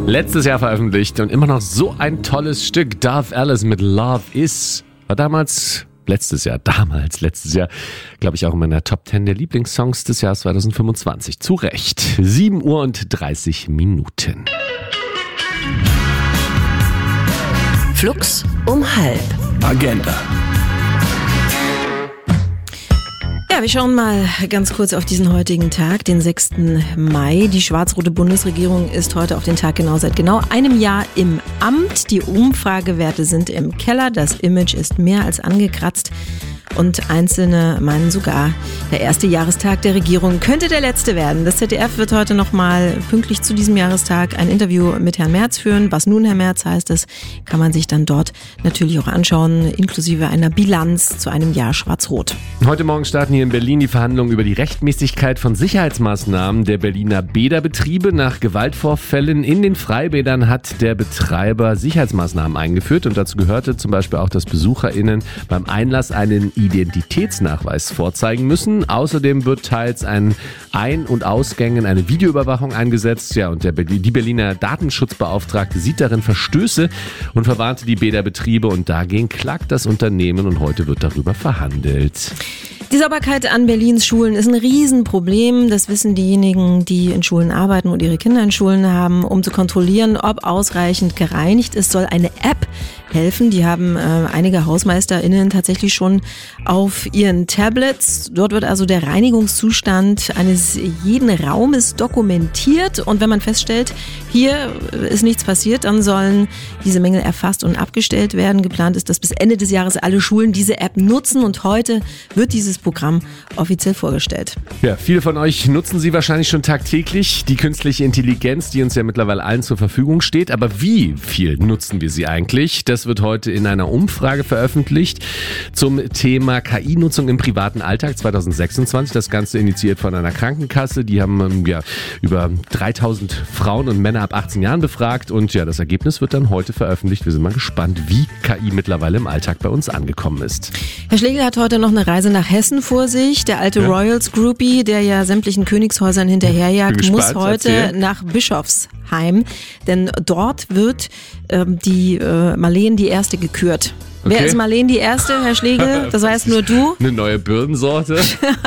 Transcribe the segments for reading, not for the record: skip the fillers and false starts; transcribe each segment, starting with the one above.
Letztes Jahr veröffentlicht und immer noch so ein tolles Stück. Dove Alice mit Love Is. War letztes Jahr, glaube ich auch in meiner Top 10 der Lieblingssongs des Jahres 2025. Zu Recht. 7:30 Uhr. Flux um 12:30. Agenda. Ja, wir schauen mal ganz kurz auf diesen heutigen Tag, den 6. Mai. Die schwarz-rote Bundesregierung ist heute auf den Tag seit genau einem Jahr im Amt. Die Umfragewerte sind im Keller, das Image ist mehr als angekratzt. Und Einzelne meinen sogar, der erste Jahrestag der Regierung könnte der letzte werden. Das ZDF wird heute nochmal pünktlich zu diesem Jahrestag ein Interview mit Herrn Merz führen. Was nun Herr Merz heißt, das kann man sich dann dort natürlich auch anschauen, inklusive einer Bilanz zu einem Jahr Schwarz-Rot. Heute Morgen starten hier in Berlin die Verhandlungen über die Rechtmäßigkeit von Sicherheitsmaßnahmen der Berliner Bäderbetriebe. Nach Gewaltvorfällen in den Freibädern hat der Betreiber Sicherheitsmaßnahmen eingeführt und dazu gehörte zum Beispiel auch, dass BesucherInnen beim Einlass einen Identitätsnachweis vorzeigen müssen. Außerdem wird teils an Ein- und Ausgängen eine Videoüberwachung eingesetzt. Ja, und die Berliner Datenschutzbeauftragte sieht darin Verstöße und verwarnte die Bäderbetriebe. Und dagegen klagt das Unternehmen und heute wird darüber verhandelt. Die Sauberkeit an Berlins Schulen ist ein Riesenproblem. Das wissen diejenigen, die in Schulen arbeiten und ihre Kinder in Schulen haben. Um zu kontrollieren, ob ausreichend gereinigt ist, soll eine App helfen. Die haben einige HausmeisterInnen tatsächlich schon auf ihren Tablets. Dort wird also der Reinigungszustand eines jeden Raumes dokumentiert. Und wenn man feststellt, hier ist nichts passiert, dann sollen diese Mängel erfasst und abgestellt werden. Geplant ist, dass bis Ende des Jahres alle Schulen diese App nutzen. Und heute wird dieses Programm offiziell vorgestellt. Ja, viele von euch nutzen sie wahrscheinlich schon tagtäglich. Die künstliche Intelligenz, die uns ja mittlerweile allen zur Verfügung steht. Aber wie viel nutzen wir sie eigentlich? Das wird heute in einer Umfrage veröffentlicht zum Thema KI-Nutzung im privaten Alltag 2026. Das Ganze initiiert von einer Krankenkasse. Die haben über 3000 Frauen und Männer ab 18 Jahren befragt. Und ja, das Ergebnis wird dann heute veröffentlicht. Wir sind mal gespannt, wie KI mittlerweile im Alltag bei uns angekommen ist. Herr Schlegel hat heute noch eine Reise nach Hessen vor sich. Der alte Royals-Groupie, der ja sämtlichen Königshäusern hinterherjagt, muss heute nach Bischofsheim. Denn dort wird die Marleen die Erste gekürt. Okay. Wer ist Marleen die Erste, Herr Schlegel? Das weißt nur du. Eine neue Birnensorte?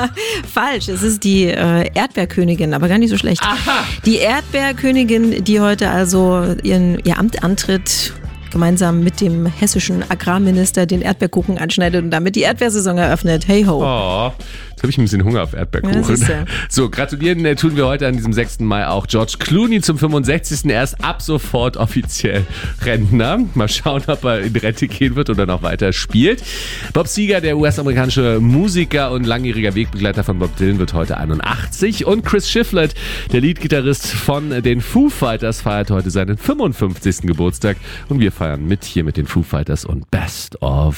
Falsch, es ist die Erdbeerkönigin, aber gar nicht so schlecht. Aha. Die Erdbeerkönigin, die heute also ihr Amt antritt, gemeinsam mit dem hessischen Agrarminister den Erdbeerkuchen anschneidet und damit die Erdbeersaison eröffnet. Hey ho. Oh, jetzt habe ich ein bisschen Hunger auf Erdbeerkuchen. Ja. So, gratulieren tun wir heute an diesem 6. Mai auch George Clooney zum 65. Er ist ab sofort offiziell Rentner. Mal schauen, ob er in Rente gehen wird oder noch weiter spielt. Bob Seger, der US-amerikanische Musiker und langjähriger Wegbegleiter von Bob Dylan, wird heute 81. Und Chris Shiflett, der Leadgitarrist von den Foo Fighters, feiert heute seinen 55. Geburtstag. Und wir feiern mit den Foo Fighters und Best of.